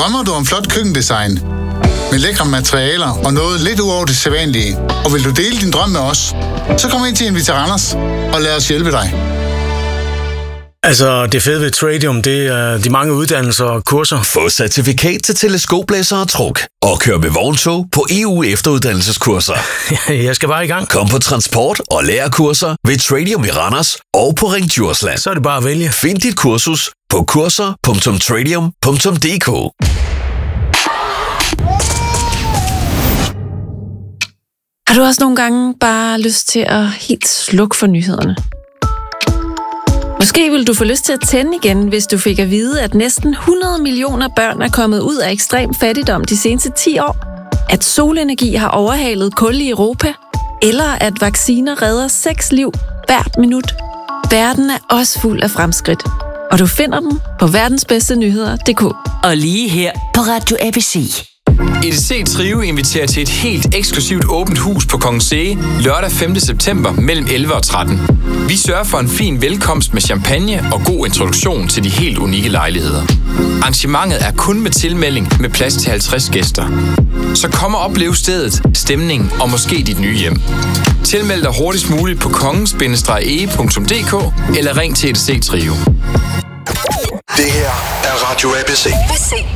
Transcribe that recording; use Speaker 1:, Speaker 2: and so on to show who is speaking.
Speaker 1: Drømmer du om flot køkkendesign med lækre materialer og noget lidt ud over det sædvanlige, og vil du dele din drøm med os, så kom ind til Invita Randers og lad os hjælpe dig.
Speaker 2: Altså, det fede ved Tradium, det er de mange uddannelser og kurser.
Speaker 3: Få certifikat til teleskoplæser og truk. Og kør med vogntog på EU efteruddannelseskurser.
Speaker 2: Jeg skal bare i gang.
Speaker 3: Kom på transport- og lærerkurser ved Tradium i Randers og på Ring Djursland.
Speaker 2: Så er det bare at vælge.
Speaker 3: Find dit kursus på kurser.tradium.dk.
Speaker 4: Har du også nogle gange bare lyst til at helt slukke for nyhederne? Måske vil du få lyst til at tænde igen, hvis du fik at vide, at næsten 100 millioner børn er kommet ud af ekstrem fattigdom de seneste 10 år, at solenergi har overhalet kul i Europa, eller at vacciner redder 6 liv hvert minut. Verden er også fuld af fremskridt, og du finder dem på verdensbedstenyheder.dk.
Speaker 5: Og lige her på Radio ABC.
Speaker 6: EDC Trio inviterer til et helt eksklusivt åbent hus på Kongens Sæge lørdag 5. september mellem 11 og 13. Vi sørger for en fin velkomst med champagne og god introduktion til de helt unikke lejligheder. Arrangementet er kun med tilmelding med plads til 50 gæster. Så kom og oplev stedet, stemningen og måske dit nye hjem. Tilmeld dig hurtigst muligt på kongens-ege.dk eller ring til EDC Trio.
Speaker 7: Det her er Radio ABC.